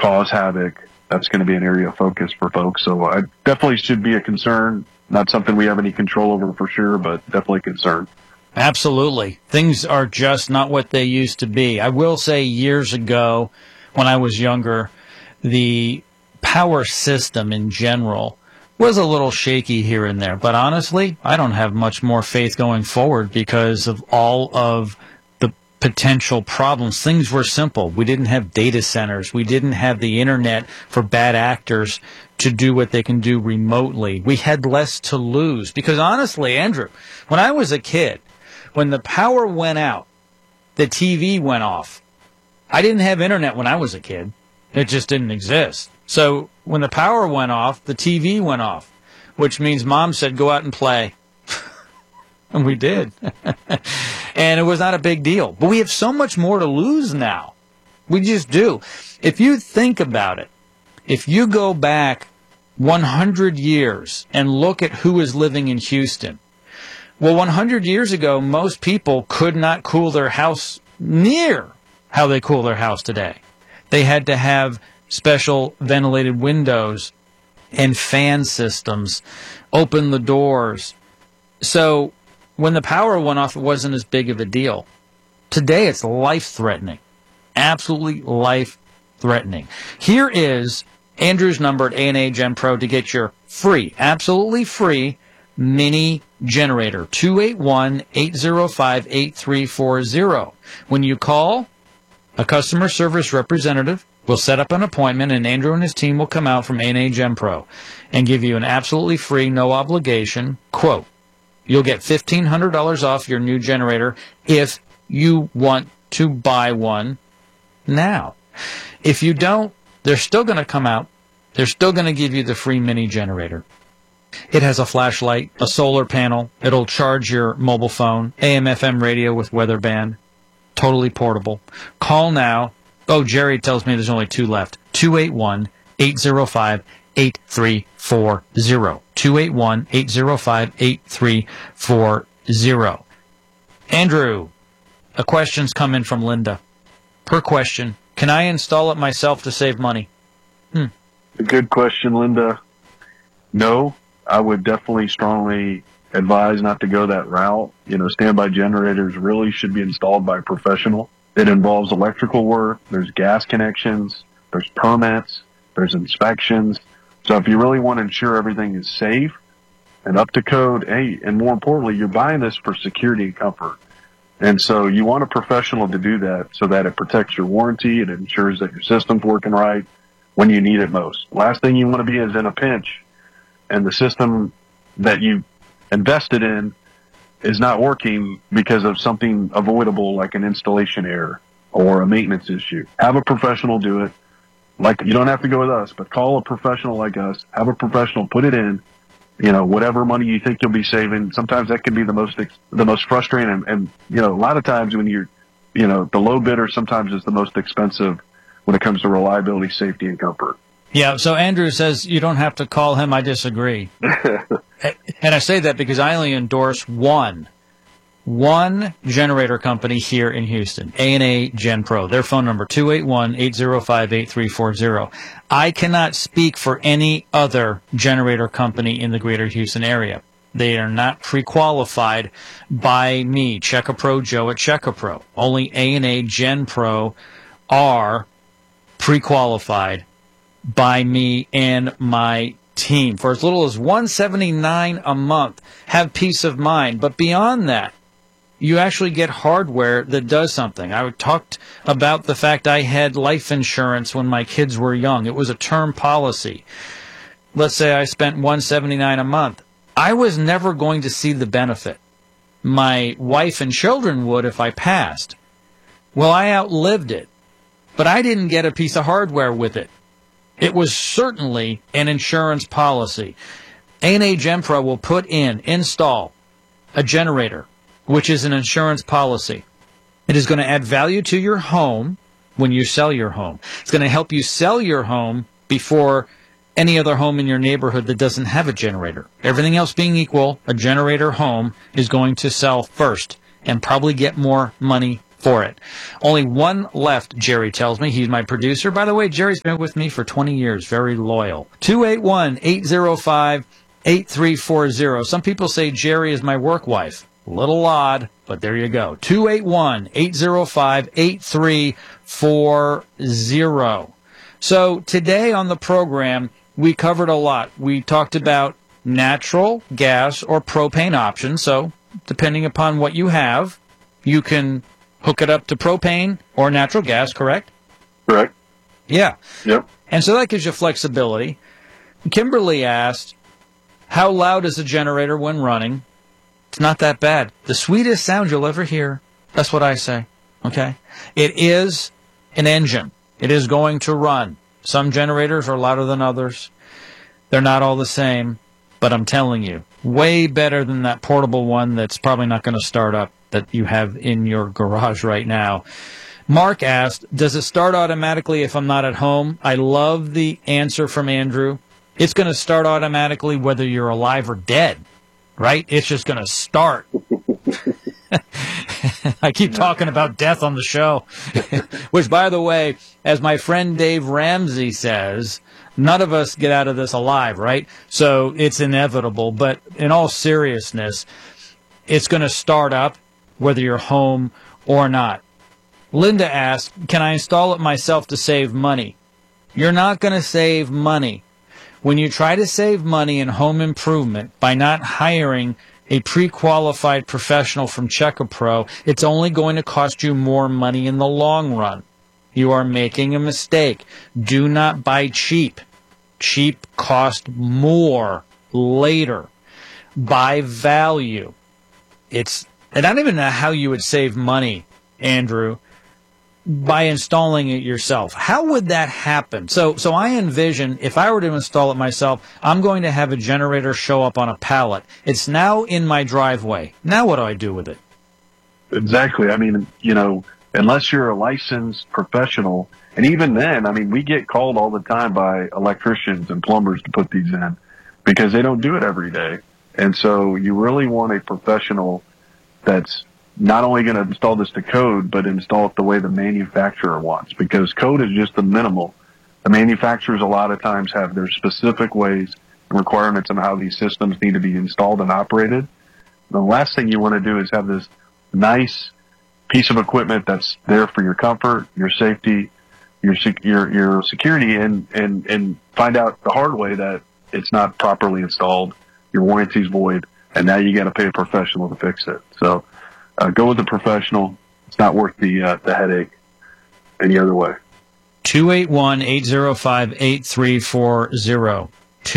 cause havoc, that's going to be an area of focus for folks. So I definitely should be a concern. Not something we have any control over for sure, but definitely a concern. Absolutely. Things are just not what they used to be. I will say years ago, when I was younger, the power system in general was a little shaky here and there. But honestly, I don't have much more faith going forward because of all of the potential problems. Things were simple. We didn't have data centers. We didn't have the internet for bad actors to do what they can do remotely. We had less to lose. Because honestly, Andrew, when I was a kid, when the power went out, the TV went off. I didn't have internet when I was a kid. It just didn't exist. So when the power went off, the TV went off, which means Mom said, go out and play. And we did. And it was not a big deal. But we have so much more to lose now. We just do. If you think about it, if you go back 100 years and look at who is living in Houston, well, 100 years ago, most people could not cool their house near how they cool their house today. They had to have special ventilated windows and fan systems, open the doors. So when the power went off, it wasn't as big of a deal. Today, it's life-threatening, absolutely life-threatening. Here is Andrew's number at A&A Gen Pro to get your free, absolutely free, mini generator, 281-805-8340. When you call, a customer service representative will set up an appointment, and Andrew and his team will come out from A&A Gen Pro and give you an absolutely free, no obligation quote. You'll get $1,500 off your new generator if you want to buy one now. If you don't, they're still going to come out. They're still going to give you the free mini generator. It has a flashlight, a solar panel. It'll charge your mobile phone, AM/FM radio with weather band. Totally portable. Call now. Oh, Jerry tells me there's only 2 left. 281-805-8340. 281-805-8340. Andrew, a question's come in from Linda. Her question, can I install it myself to save money? A good question, Linda. No, I would definitely strongly advise not to go that route. Standby generators really should be installed by a professional. It involves electrical work. There's gas connections. There's permits. There's inspections. So if you really want to ensure everything is safe and up to code, hey, and more importantly, you're buying this for security and comfort. And so you want a professional to do that so that it protects your warranty. It ensures that your system's working right when you need it most. Last thing you want to be is in a pinch and the system that you invested in is not working because of something avoidable like an installation error or a maintenance issue. Have a professional do it. Like, you don't have to go with us, but call a professional like us. Have a professional put it in. Whatever money you think you'll be saving. Sometimes that can be the most frustrating. And a lot of times when you're, the low bidder sometimes is the most expensive when it comes to reliability, safety, and comfort. Yeah, so Andrew says you don't have to call him. I disagree. And I say that because I only endorse one generator company here in Houston, A&A Gen Pro. Their phone number, 281-805-8340. I cannot speak for any other generator company in the greater Houston area. They are not pre-qualified by me, Checkapro Joe at Checkapro. Only A&A Gen Pro are pre-qualified by me and my team for as little as $179 a month. Have peace of mind. But beyond that, you actually get hardware that does something. I talked about the fact I had life insurance when my kids were young. It was a term policy. Let's say I spent $179 a month. I was never going to see the benefit. My wife and children would if I passed. Well, I outlived it, but I didn't get a piece of hardware with it. It was certainly an insurance policy. A&A Gen Pro will install a generator, which is an insurance policy. It is going to add value to your home when you sell your home. It's going to help you sell your home before any other home in your neighborhood that doesn't have a generator. Everything else being equal, a generator home is going to sell first and probably get more money for it. Only one left, Jerry tells me. He's my producer. By the way, Jerry's been with me for 20 years. Very loyal. 281-805-8340. Some people say Jerry is my work wife. A little odd, but there you go. 281-805-8340. So today on the program, we covered a lot. We talked about natural gas or propane options. So depending upon what you have, you can hook it up to propane or natural gas, correct? Correct. Yeah. Yep. And so that gives you flexibility. Kimberly asked, how loud is the generator when running? It's not that bad. The sweetest sound you'll ever hear. That's what I say. Okay? It is an engine. It is going to run. Some generators are louder than others. They're not all the same. But I'm telling you, way better than that portable one that's probably not going to start up that you have in your garage right now. Mark asked, does it start automatically if I'm not at home? I love the answer from Andrew. It's going to start automatically whether you're alive or dead, right? It's just going to start. I keep talking about death on the show, which, by the way, as my friend Dave Ramsey says, none of us get out of this alive, right? So it's inevitable. But in all seriousness, it's going to start up whether you're home or not. Linda asked, can I install it myself to save money? You're not going to save money. When you try to save money in home improvement by not hiring a pre-qualified professional from Check-A-Pro, it's only going to cost you more money in the long run. You are making a mistake. Do not buy cheap. Cheap costs more later. Buy value. I don't even know how you would save money, Andrew, by installing it yourself. How would that happen? So I envision if I were to install it myself, I'm going to have a generator show up on a pallet. It's now in my driveway. Now what do I do with it? Exactly. I mean, unless you're a licensed professional, and even then, I mean, we get called all the time by electricians and plumbers to put these in because they don't do it every day. And so you really want a professional that's not only going to install this to code, but install it the way the manufacturer wants, because code is just the minimal. The manufacturers a lot of times have their specific ways and requirements on how these systems need to be installed and operated. The last thing you want to do is have this nice piece of equipment that's there for your comfort, your safety, your security, and find out the hard way that it's not properly installed, your warranty's void, and now you got to pay a professional to fix it. So go with a professional. It's not worth the headache any other way. 281-805-8340.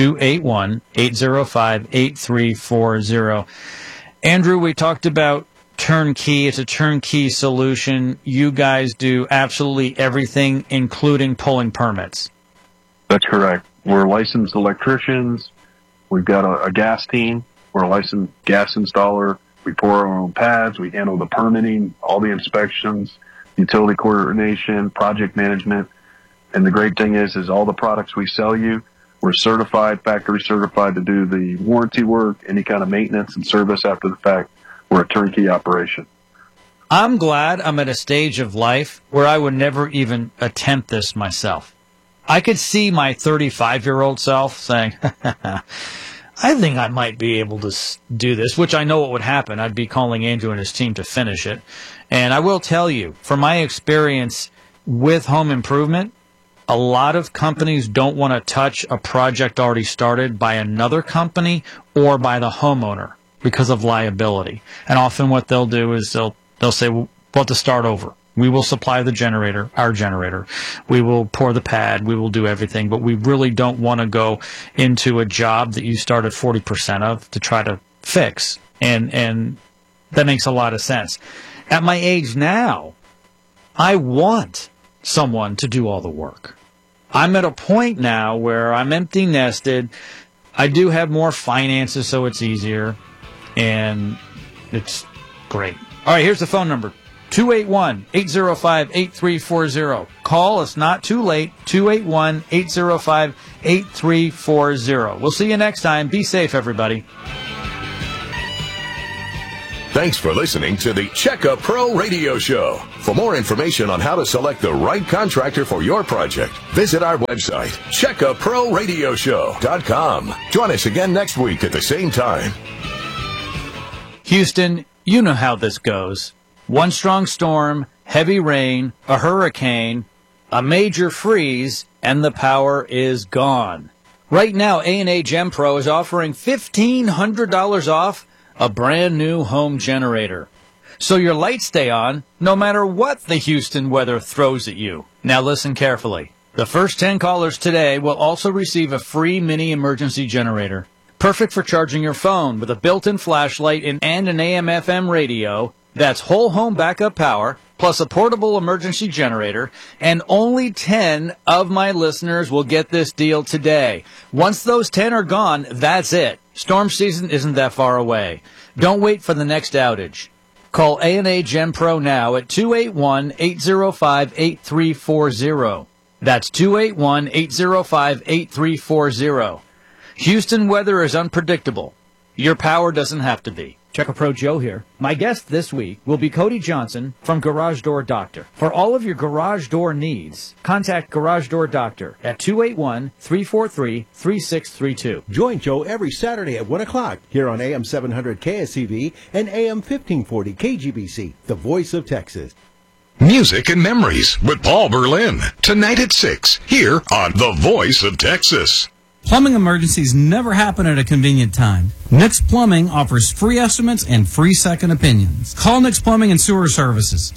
281-805-8340. Andrew, we talked about turnkey. It's a turnkey solution. You guys do absolutely everything, including pulling permits. That's correct. We're licensed electricians. We've got a gas team. We're a licensed gas installer. We pour our own pads. We handle the permitting, all the inspections, utility coordination, project management. And the great thing is all the products we sell you, we're certified, factory certified to do the warranty work, any kind of maintenance and service after the fact. We're a turnkey operation. I'm glad I'm at a stage of life where I would never even attempt this myself. I could see my 35-year-old self saying, I think I might be able to do this, which I know what would happen. I'd be calling Andrew and his team to finish it. And I will tell you, from my experience with home improvement, a lot of companies don't want to touch a project already started by another company or by the homeowner because of liability. And often what they'll do is they'll say, well, we'll have to start over. We will supply the generator, our generator. We will pour the pad. We will do everything. But we really don't want to go into a job that you started 40% of to try to fix. And that makes a lot of sense. At my age now, I want someone to do all the work. I'm at a point now where I'm empty nested. I do have more finances, so it's easier. And it's great. All right, here's the phone number. 281-805-8340. Call. It's not too late. 281-805-8340. We'll see you next time. Be safe, everybody. Thanks for listening to the Checka Pro Radio Show. For more information on how to select the right contractor for your project, visit our website, CheckaProRadioShow.com. Join us again next week at the same time. Houston, you know how this goes. One strong storm, heavy rain, a hurricane, a major freeze, and the power is gone. Right now, A&A Gem Pro is offering $1,500 off a brand new home generator. So your lights stay on no matter what the Houston weather throws at you. Now listen carefully. The first 10 callers today will also receive a free mini emergency generator. Perfect for charging your phone with a built-in flashlight and an AM/FM radio. That's whole home backup power, plus a portable emergency generator, and only 10 of my listeners will get this deal today. Once those 10 are gone, that's it. Storm season isn't that far away. Don't wait for the next outage. Call A&A Gem Pro now at 281-805-8340. That's 281-805-8340. Houston weather is unpredictable. Your power doesn't have to be. Checka Pro Joe here. My guest this week will be Cody Johnson from Garage Door Doctor. For all of your garage door needs, contact Garage Door Doctor at 281-343-3632. Join Joe every Saturday at 1 o'clock here on AM 700 KSCV and AM 1540 KGBC, the voice of Texas. Music and Memories with Paul Berlin. Tonight at 6, here on The Voice of Texas. Plumbing emergencies never happen at a convenient time. Nix Plumbing offers free estimates and free second opinions. Call Nix Plumbing and Sewer Services,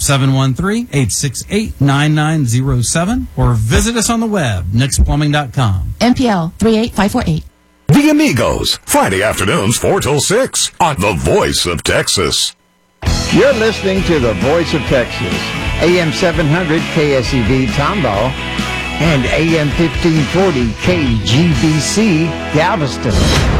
713-868-9907, or visit us on the web, nixplumbing.com. MPL 38548. The Amigos, Friday afternoons 4 till 6 on The Voice of Texas. You're listening to The Voice of Texas, AM 700 KSEV Tomball, and AM 1540 KGBC Galveston.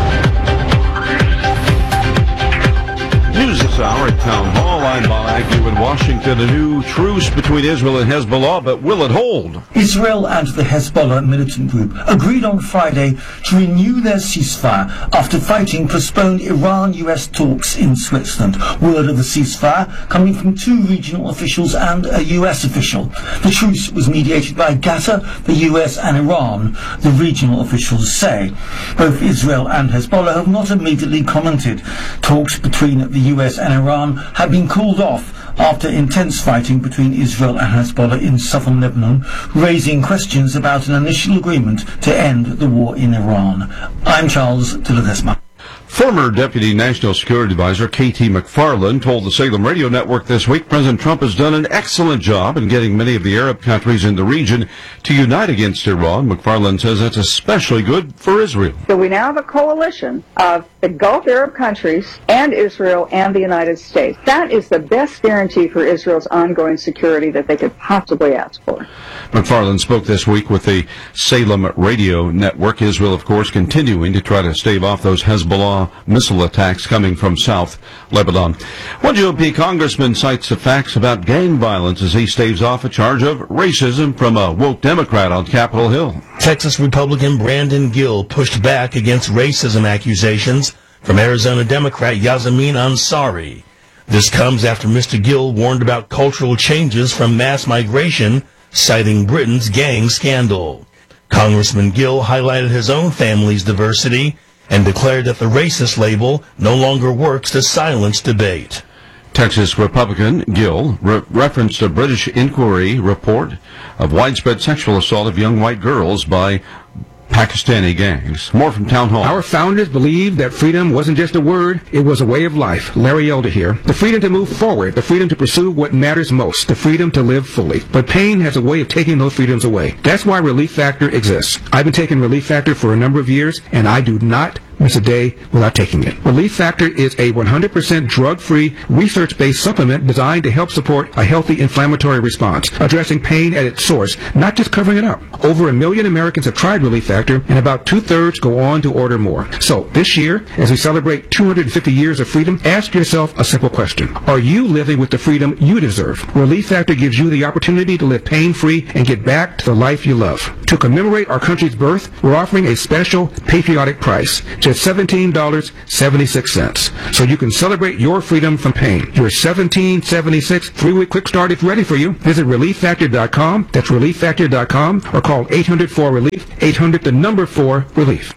News this hour at Town Hall. I'm Bob Agnew in Washington. A new truce between Israel and Hezbollah, but will it hold? Israel and the Hezbollah militant group agreed on Friday to renew their ceasefire after fighting postponed Iran-US talks in Switzerland. Word of the ceasefire coming from 2 regional officials and a US official. The truce was mediated by Qatar, the US and Iran, the regional officials say. Both Israel and Hezbollah have not immediately commented. Talks between the US and Iran have been called off after intense fighting between Israel and Hezbollah in southern Lebanon, raising questions about an initial agreement to end the war in Iran. I'm Charles de Ledesma. Former Deputy National Security Advisor K.T. McFarland told the Salem Radio Network this week President Trump has done an excellent job in getting many of the Arab countries in the region to unite against Iran. McFarland says that's especially good for Israel. So we now have a coalition of the Gulf Arab countries and Israel and the United States. That is the best guarantee for Israel's ongoing security that they could possibly ask for. McFarland spoke this week with the Salem Radio Network. Israel, of course, continuing to try to stave off those Hezbollah missile attacks coming from South Lebanon. One GOP congressman cites the facts about gang violence as he staves off a charge of racism from a woke Democrat on Capitol Hill. Texas Republican Brandon Gill pushed back against racism accusations from Arizona Democrat Yasamin Ansari. This comes after Mr. Gill warned about cultural changes from mass migration, citing Britain's gang scandal. Congressman Gill highlighted his own family's diversity and declared that the racist label no longer works to silence debate. Texas Republican Gill referenced a British inquiry report of widespread sexual assault of young white girls by Pakistani gangs. More from Town Hall. Our founders believed that freedom wasn't just a word, it was a way of life. Larry Elder here. The freedom to move forward, the freedom to pursue what matters most, the freedom to live fully. But pain has a way of taking those freedoms away. That's why Relief Factor exists. I've been taking Relief Factor for a number of years, and I do not miss a day without taking it. Relief Factor is a 100% drug-free, research-based supplement designed to help support a healthy inflammatory response, addressing pain at its source, not just covering it up. Over 1 million Americans have tried Relief Factor, and about 2/3 go on to order more. So, this year, as we celebrate 250 years of freedom, ask yourself a simple question. Are you living with the freedom you deserve? Relief Factor gives you the opportunity to live pain-free and get back to the life you love. To commemorate our country's birth, we're offering a special patriotic price, just $17.76. So you can celebrate your freedom from pain. Your $17.76 3-week quick start is ready for you. Visit ReliefFactor.com. That's ReliefFactor.com, or call 800-4-RELIEF, 800-4-RELIEF.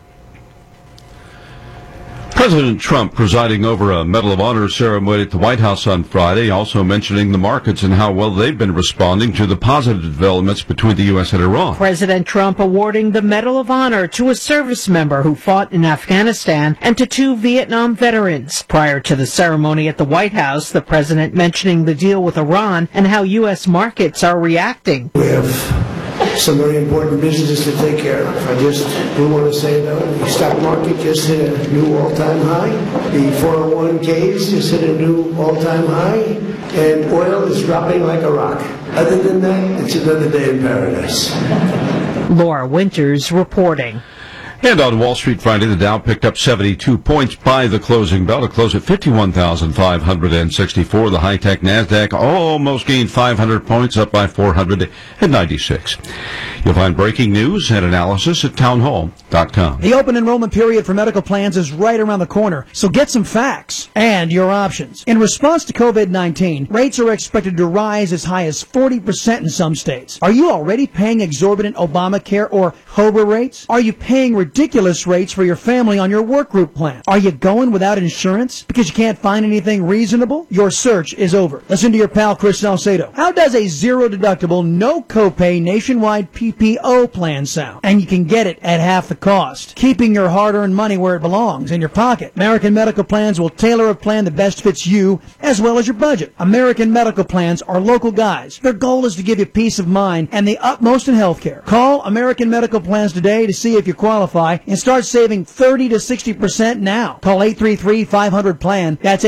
President Trump presiding over a Medal of Honor ceremony at the White House on Friday, also mentioning the markets and how well they've been responding to the positive developments between the U.S. and Iran. President Trump awarding the Medal of Honor to a service member who fought in Afghanistan and to 2 Vietnam veterans. Prior to the ceremony at the White House, the president mentioning the deal with Iran and how U.S. markets are reacting. We have some very important businesses to take care of. I just do want to say, though, the stock market just hit a new all-time high. The 401ks just hit a new all-time high. And oil is dropping like a rock. Other than that, it's another day in paradise. Laura Winters reporting. And on Wall Street Friday, the Dow picked up 72 points by the closing bell to close at 51,564. The high-tech NASDAQ almost gained 500 points, up by 496. You'll find breaking news and analysis at townhall.com. The open enrollment period for medical plans is right around the corner, so get some facts and your options. In response to COVID-19, rates are expected to rise as high as 40% in some states. Are you already paying exorbitant Obamacare or HOBA rates? Are you paying ridiculous rates for your family on your work group plan? Are you going without insurance because you can't find anything reasonable? Your search is over. Listen to your pal Chris Salcedo. How does a zero-deductible, no-copay nationwide PPO plan sound? And you can get it at half the cost, keeping your hard-earned money where it belongs, in your pocket. American Medical Plans will tailor a plan that best fits you as well as your budget. American Medical Plans are local guys. Their goal is to give you peace of mind and the utmost in healthcare. Call American Medical Plans today to see if you qualify and start saving 30 to 60% now. Call 833-500-PLAN. That's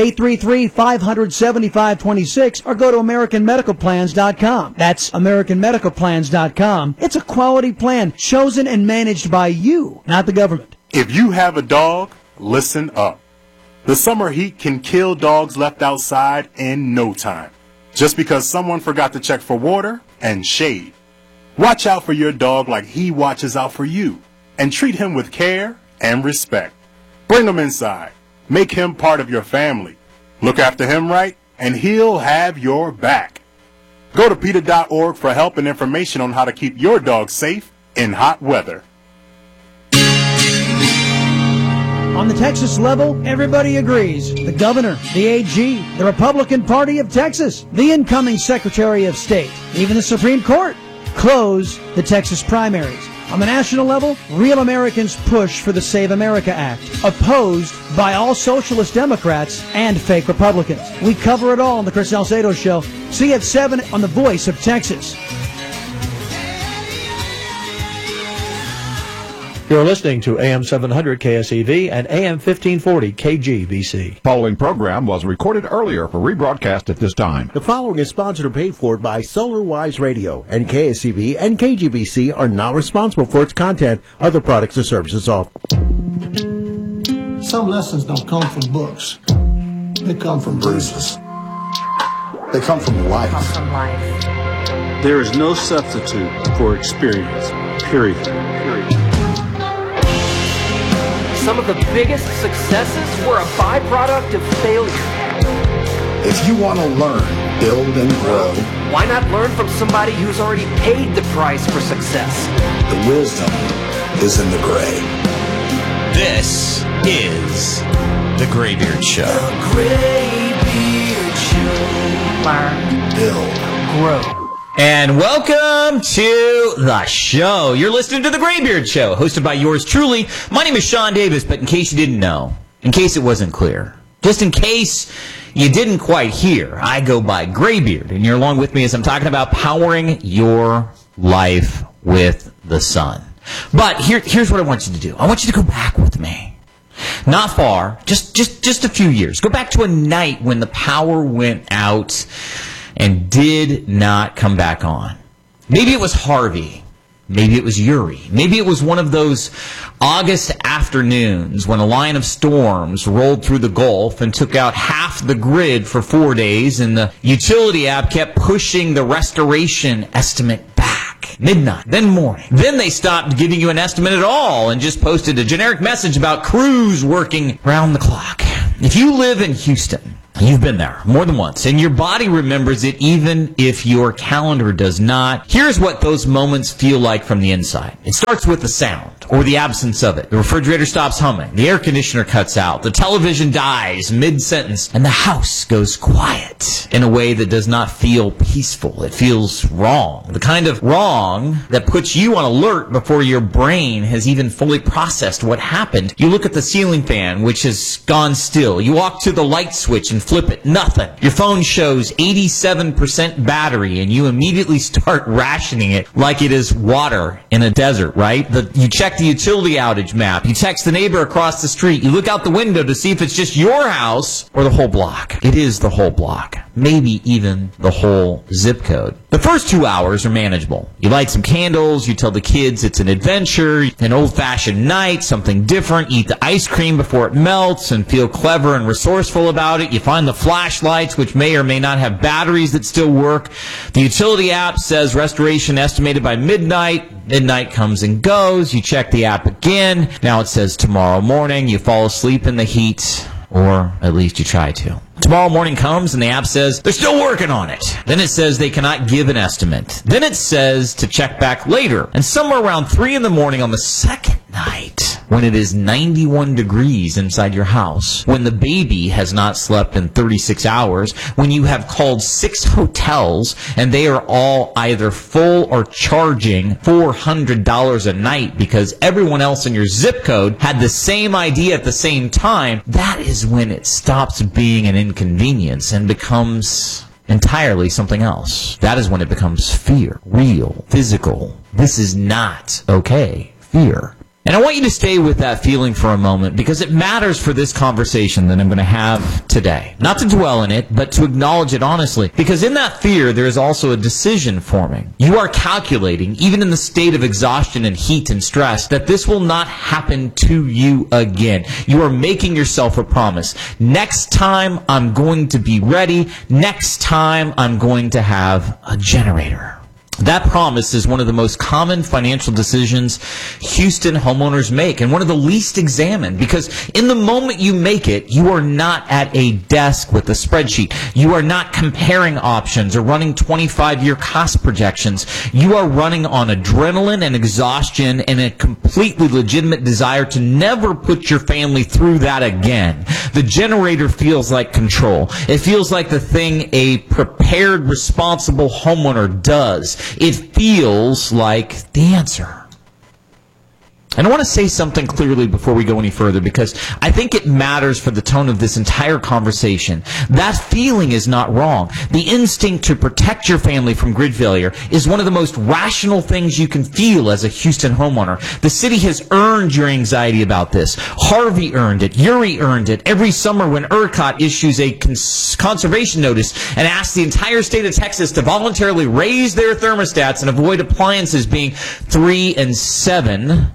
833-500-7526, or go to AmericanMedicalPlans.com. That's AmericanMedicalPlans.com. It's a quality plan chosen and managed by you, not the government. If you have a dog, listen up. The summer heat can kill dogs left outside in no time, just because someone forgot to check for water and shade. Watch out for your dog like he watches out for you, and treat him with care and respect. Bring him inside. Make him part of your family. Look after him right, and he'll have your back. Go to PETA.org for help and information on how to keep your dog safe in hot weather. On the Texas level, everybody agrees. The governor, the AG, the Republican Party of Texas, the incoming Secretary of State, even the Supreme Court close the Texas primaries. On the national level, Real Americans push for the Save America Act, opposed by all socialist Democrats and fake Republicans. We cover it all on the Chris Salcedo Show. See you at 7 on The Voice of Texas. You're listening to AM 700 KSEV and AM 1540 KGBC. Following program was recorded earlier for rebroadcast at this time. The following is sponsored or paid for by SolarWise Radio, and KSEV and KGBC are not responsible for its content, other products or services offered. Some lessons don't come from books. They come from bruises. They come from life. There is no substitute for experience, period. Some of the biggest successes were a byproduct of failure. If you want to learn, build, and grow, why not learn from somebody who's already paid the price for success? The wisdom is in the gray. This is The Graybeard Show. The Graybeard Show. Learn, build, grow. And welcome to the show. You're listening to The Graybeard Show, hosted by yours truly. My name is Sean Davis, but in case you didn't know, in case it wasn't clear, just in case you didn't quite hear, I go by Graybeard, and you're along with me as I'm talking about powering your life with the sun. But here's what I want you to do. I want you to go back with me. Not far, just a few years. Go back to a night when the power went out and did not come back on. Maybe it was Harvey. Maybe it was Uri. Maybe it was one of those August afternoons when a line of storms rolled through the Gulf and took out half the grid for 4 days, and the utility app kept pushing the restoration estimate back. midnight, then morning. Then they stopped giving you an estimate at all and just posted a generic message about crews working round the clock. If you live in Houston, you've been there more than once, and your body remembers it even if your calendar does not. Here's what those moments feel like from the inside. It starts with the sound, or the absence of it. The refrigerator stops humming. The air conditioner cuts out. The television dies mid-sentence. And the house goes quiet in a way that does not feel peaceful. It feels wrong. The kind of wrong that puts you on alert before your brain has even fully processed what happened. You look at the ceiling fan, which has gone still. You walk to the light switch and flip it. Nothing. Your phone shows 87% battery, and you immediately start rationing it like it is water in a desert, right? You check the utility outage map. You text the neighbor across the street. You look out the window to see if it's just your house or the whole block. It is the whole block. Maybe even the whole zip code. The first 2 hours are manageable. You light some candles, you tell the kids it's an adventure, an old-fashioned night, something different, eat the ice cream before it melts and feel clever and resourceful about it. You find the flashlights, which may or may not have batteries that still work. The utility app says restoration estimated by midnight. Midnight comes and goes. You check the app again. Now it says tomorrow morning. You fall asleep in the heat, or at least you try to. Tomorrow morning comes and the app says they're still working on it. Then it says they cannot give an estimate. Then it says to check back later. And somewhere around 3 in the morning on the second night, when it is 91 degrees inside your house, when the baby has not slept in 36 hours, when you have called 6 hotels and they are all either full or charging $400 a night because everyone else in your zip code had the same idea at the same time, that is when it stops being an inconvenience and becomes entirely something else. That is when it becomes fear. Real. Physical. This is not okay. Fear. And I want you to stay with that feeling for a moment because it matters for this conversation that I'm going to have today. Not to dwell in it, but to acknowledge it honestly. Because in that fear, there is also a decision forming. You are calculating, even in the state of exhaustion and heat and stress, that this will not happen to you again. You are making yourself a promise. Next time, I'm going to be ready. Next time, I'm going to have a generator. That promise is one of the most common financial decisions Houston homeowners make, and one of the least examined, because in the moment you make it, you are not at a desk with a spreadsheet. You are not comparing options or running 25-year cost projections. You are running on adrenaline and exhaustion and a completely legitimate desire to never put your family through that again. The generator feels like control. It feels like the thing a prepared, responsible homeowner does. It feels like the answer. And I want to say something clearly before we go any further because I think it matters for the tone of this entire conversation. That feeling is not wrong. The instinct to protect your family from grid failure is one of the most rational things you can feel as a Houston homeowner. The city has earned your anxiety about this. Harvey earned it. Uri earned it. Every summer when ERCOT issues a conservation notice and asks the entire state of Texas to voluntarily raise their thermostats and avoid appliances being 3 and 7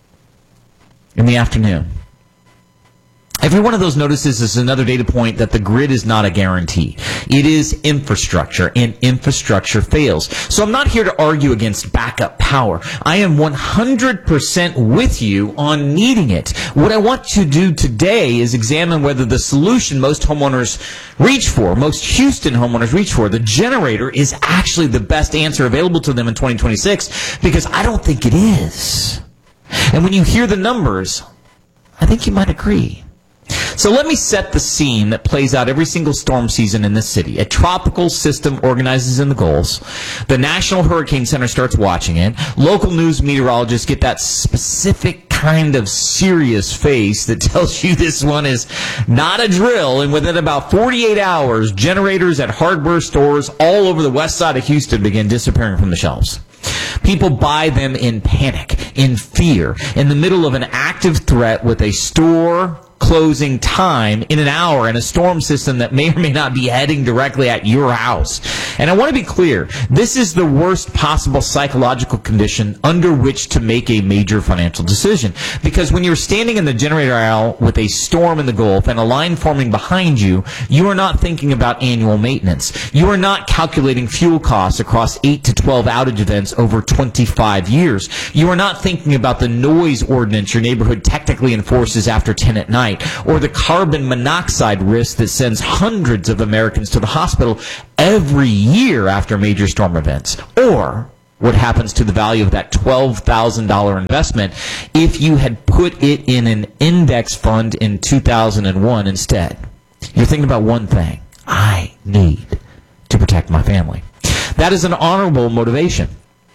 in the afternoon. Every one of those notices is another data point that the grid is not a guarantee. It is infrastructure, and infrastructure fails. So I'm not here to argue against backup power. I am 100% with you on needing it. What I want to do today is examine whether the solution most homeowners reach for, most Houston homeowners reach for, the generator, is actually the best answer available to them in 2026, because I don't think it is. And when you hear the numbers, I think you might agree. So let me set the scene that plays out every single storm season in this city. A tropical system organizes in the Gulf. The National Hurricane Center starts watching it. Local news meteorologists get that specific kind of serious face that tells you this one is not a drill. And within about 48 hours, generators at hardware stores all over the west side of Houston begin disappearing from the shelves. People buy them in panic, in fear, in the middle of an active threat with a store closing time in an hour in a storm system that may or may not be heading directly at your house. And I want to be clear, this is the worst possible psychological condition under which to make a major financial decision. Because when you're standing in the generator aisle with a storm in the Gulf and a line forming behind you, you are not thinking about annual maintenance. You are not calculating fuel costs across 8 to 12 outage events over 25 years. You are not thinking about the noise ordinance your neighborhood technically enforces after 10 at night, or the carbon monoxide risk that sends hundreds of Americans to the hospital every year after major storm events, or what happens to the value of that $12,000 investment if you had put it in an index fund in 2001 instead. You're thinking about one thing: I need to protect my family. That is an honorable motivation.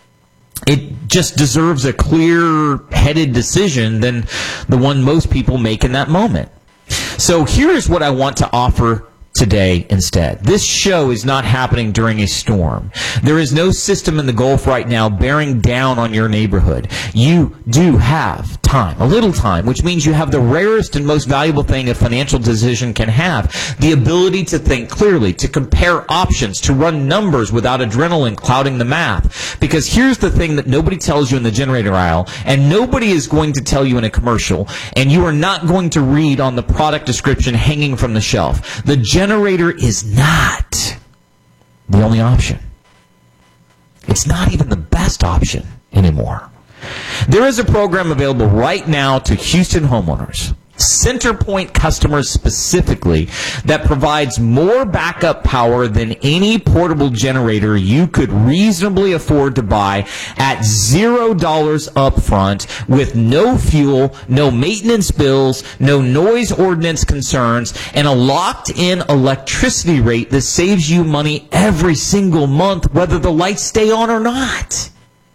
It just deserves a clear-headed decision than the one most people make in that moment. So here's what I want to offer today instead. This show is not happening during a storm. There is no system in the Gulf right now bearing down on your neighborhood. You do have time, a little time, which means you have the rarest and most valuable thing a financial decision can have: the ability to think clearly, to compare options, to run numbers without adrenaline clouding the math. Because here's the thing that nobody tells you in the generator aisle, and nobody is going to tell you in a commercial, and you are not going to read on the product description hanging from the shelf. The generator is not the only option. It's not even the best option anymore. There is a program available right now to Houston homeowners, CenterPoint customers specifically, that provides more backup power than any portable generator you could reasonably afford to buy at $0 up front, with no fuel, no maintenance bills, no noise ordinance concerns, and a locked-in electricity rate that saves you money every single month, whether the lights stay on or not.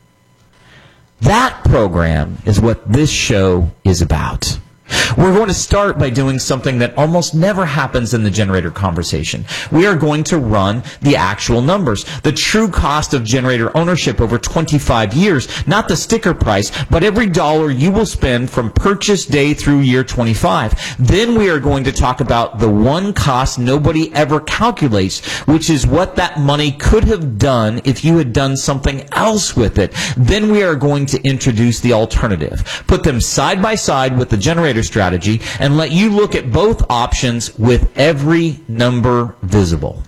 That program is what this show is about. We're going to start by doing something that almost never happens in the generator conversation. We are going to run the actual numbers, the true cost of generator ownership over 25 years, not the sticker price, but every dollar you will spend from purchase day through year 25. Then we are going to talk about the one cost nobody ever calculates, which is what that money could have done if you had done something else with it. Then we are going to introduce the alternative, put them side by side with the generator strategy, and let you look at both options with every number visible.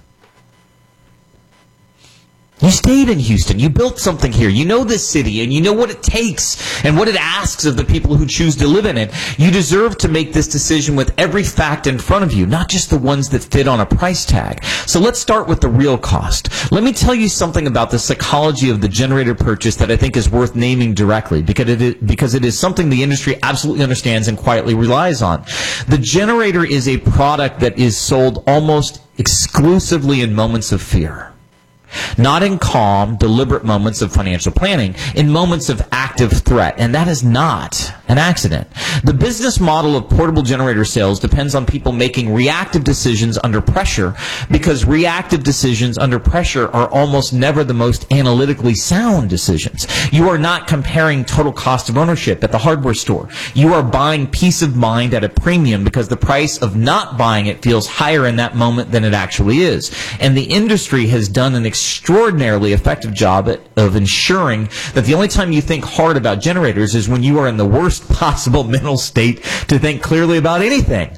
You stayed in Houston. You built something here. You know this city, and you know what it takes and what it asks of the people who choose to live in it. You deserve to make this decision with every fact in front of you, not just the ones that fit on a price tag. So let's start with the real cost. Let me tell you something about the psychology of the generator purchase that I think is worth naming directly, because it is something the industry absolutely understands and quietly relies on. The generator is a product that is sold almost exclusively in moments of fear. Not in calm, deliberate moments of financial planning, in moments of active threat. And that is not an accident. The business model of portable generator sales depends on people making reactive decisions under pressure, because reactive decisions under pressure are almost never the most analytically sound decisions. You are not comparing total cost of ownership at the hardware store. You are buying peace of mind at a premium because the price of not buying it feels higher in that moment than it actually is. And the industry has done an extraordinarily effective job of ensuring that the only time you think hard about generators is when you are in the worst possible mental state to think clearly about anything.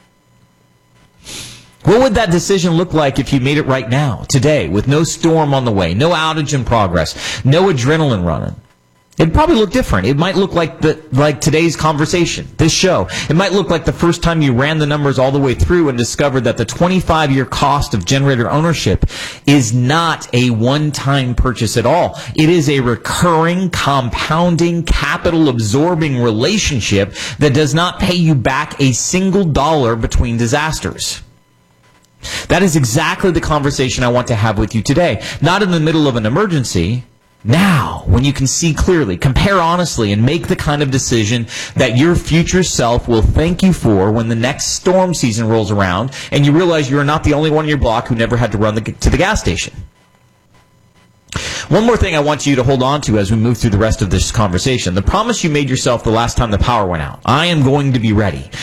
What would that decision look like if you made it right now, today, with no storm on the way, no outage in progress, no adrenaline running? It'd probably look different. It might look like today's conversation, this show. It might look like the first time you ran the numbers all the way through and discovered that the 25-year cost of generator ownership is not a one-time purchase at all. It is a recurring, compounding, capital-absorbing relationship that does not pay you back a single dollar between disasters. That is exactly the conversation I want to have with you today. Not in the middle of an emergency. Now, when you can see clearly, compare honestly, and make the kind of decision that your future self will thank you for when the next storm season rolls around and you realize you are not the only one on your block who never had to run to the gas station. One more thing I want you to hold on to as we move through the rest of this conversation. The promise you made yourself the last time the power went out. I am going to be ready.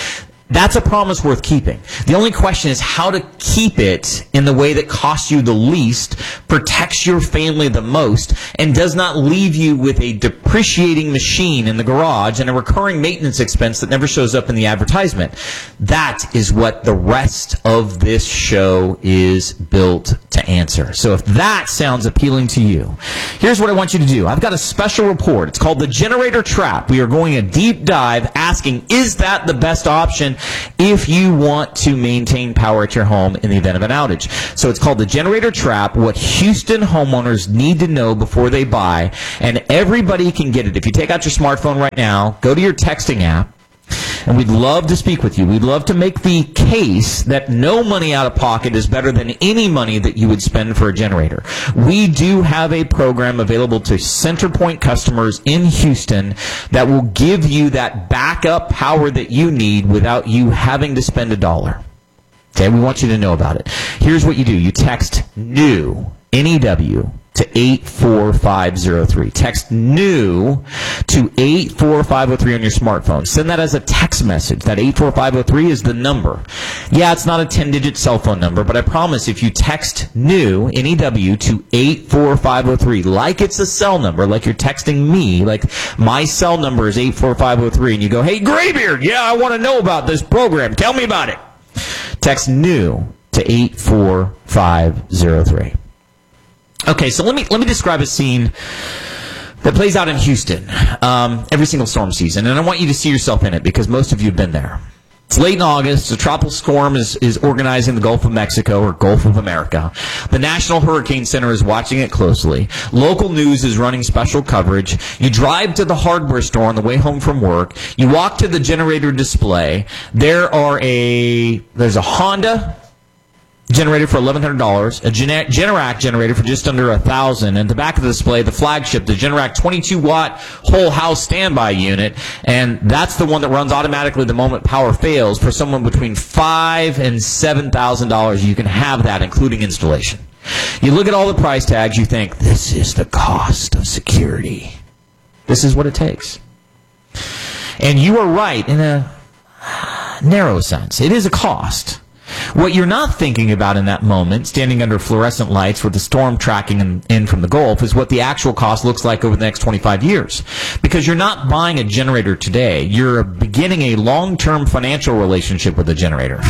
That's a promise worth keeping. The only question is how to keep it in the way that costs you the least, protects your family the most, and does not leave you with a depreciating machine in the garage and a recurring maintenance expense that never shows up in the advertisement. That is what the rest of this show is built to answer. So if that sounds appealing to you, here's what I want you to do. I've got a special report. It's called The Generator Trap. We are going a deep dive asking, is that the best option if you want to maintain power at your home in the event of an outage? So it's called The Generator Trap, what Houston homeowners need to know before they buy, and everybody can get it. If you take out your smartphone right now, go to your texting app, and we'd love to speak with you. We'd love to make the case that no money out of pocket is better than any money that you would spend for a generator. We do have a program available to CenterPoint customers in Houston that will give you that backup power that you need without you having to spend $1. Okay, we want you to know about it. Here's what you do. You text NEW, N-E-W, to 84503. Text NEW to 84503 on your smartphone. Send that as a text message. That 84503 is the number. Yeah, it's not a 10-digit cell phone number, but I promise if you text NEW, N-E-W, to 84503, like it's a cell number, like you're texting me, like my cell number is 84503, and you go, hey, Graybeard, yeah, I want to know about this program. Tell me about it. Text NEW to 84503. Okay, so let me describe a scene that plays out in Houston every single storm season, and I want you to see yourself in it because most of you have been there. It's late in August. A tropical storm is organizing the Gulf of Mexico, or Gulf of America. The National Hurricane Center is watching it closely. Local news is running special coverage. You drive to the hardware store on the way home from work. You walk to the generator display. There's a Honda generator for $1,100, a Generac generator for just under $1,000, and at the back of the display, the flagship, the Generac 22-watt whole house standby unit, and that's the one that runs automatically the moment power fails. For someone between $5,000 and $7,000, you can have that, including installation. You look at all the price tags, you think, this is the cost of security. This is what it takes. And you are right in a narrow sense. It is a cost. What you're not thinking about in that moment, standing under fluorescent lights with the storm tracking in from the Gulf, is what the actual cost looks like over the next 25 years. Because you're not buying a generator today. You're beginning a long-term financial relationship with a generator.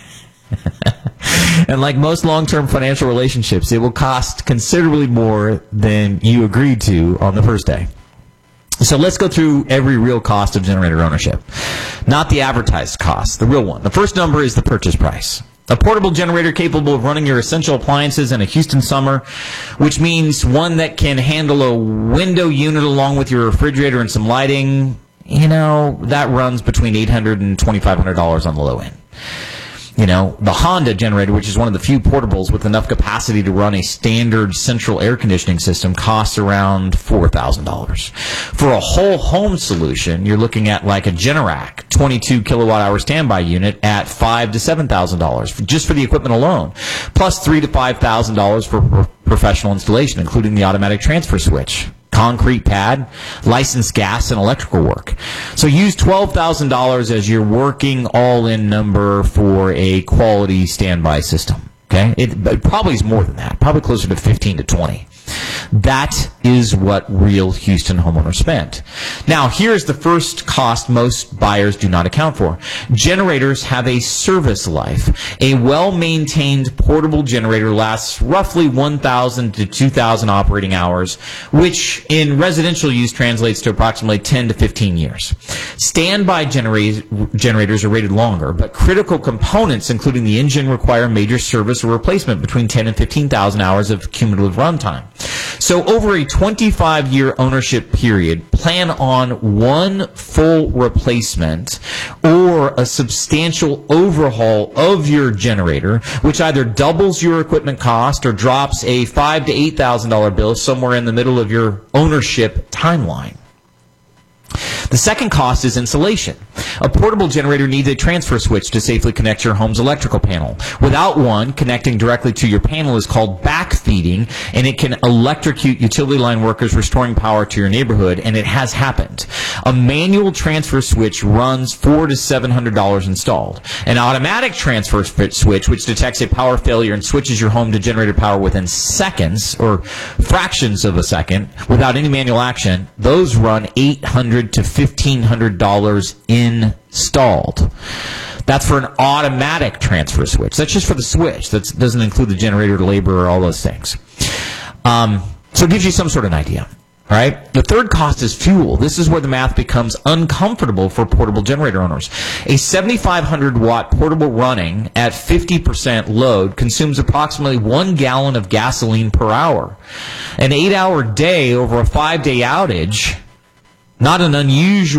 And like most long-term financial relationships, it will cost considerably more than you agreed to on the first day. So let's go through every real cost of generator ownership. Not the advertised cost, the real one. The first number is the purchase price. A portable generator capable of running your essential appliances in a Houston summer, which means one that can handle a window unit along with your refrigerator and some lighting, that runs between $800 and $2,500 on the low end. The Honda generator, which is one of the few portables with enough capacity to run a standard central air conditioning system, costs around $4,000. For a whole home solution, you're looking at like a Generac 22 kilowatt-hour standby unit at $5,000 to $7,000 just for the equipment alone, plus $3,000 to $5,000 for professional installation, including the automatic transfer switch, concrete pad, licensed gas, and electrical work. So use $12,000 as your working all-in number for a quality standby system. Okay, it probably is more than that. Probably closer to 15 to 20. That is what real Houston homeowners spend. Now, here's the first cost most buyers do not account for. Generators have a service life. A well-maintained portable generator lasts roughly 1,000 to 2,000 operating hours, which in residential use translates to approximately 10 to 15 years. Standby generators are rated longer, but critical components, including the engine, require major service or replacement between 10 and 15,000 hours of cumulative runtime. So over a 25-year ownership period, plan on one full replacement or a substantial overhaul of your generator, which either doubles your equipment cost or drops a $5,000 to $8,000 bill somewhere in the middle of your ownership timeline. The second cost is insulation. A portable generator needs a transfer switch to safely connect your home's electrical panel. Without one, connecting directly to your panel is called backfeed feeding, and it can electrocute utility line workers, restoring power to your neighborhood, and it has happened. A manual transfer switch runs $400 to $700 installed. An automatic transfer switch, which detects a power failure and switches your home to generated power within seconds or fractions of a second without any manual action, those run $800 to $1,500 installed. That's for an automatic transfer switch. That's just for the switch. That doesn't include the generator, labor, or all those things. So it gives you some sort of an idea. All right. The third cost is fuel. This is where the math becomes uncomfortable for portable generator owners. A 7,500 watt portable running at 50% load consumes approximately 1 gallon of gasoline per hour. An 8-hour day over a 5-day outage, not an unusual